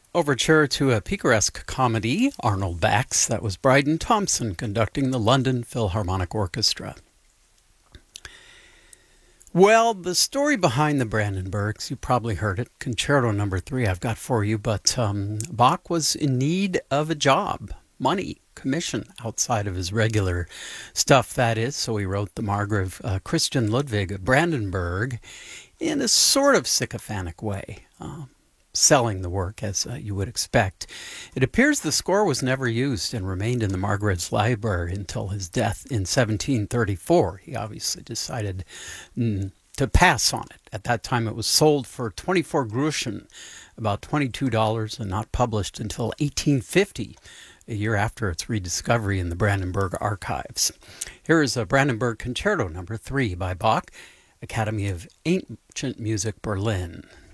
Overture to a picaresque comedy, Arnold Bax. That was Bryden Thompson conducting the London Philharmonic Orchestra. Well, the story behind the Brandenburgs, you probably heard it. Concerto number 3 I've got for you, but Bach was in need of a job, money, commission outside of his regular stuff, that is. So he wrote the Margrave Christian Ludwig of Brandenburg in a sort of sycophantic way, selling the work as you would expect. It appears the score was never used and remained in the Margrave's library until his death in 1734. He obviously decided to pass on it. At that time it was sold for 24 Groschen, about $22, and not published until 1850, a year after its rediscovery in the Brandenburg archives. Here is a Brandenburg Concerto number 3 by Bach, Academy of Ancient Music, Berlin.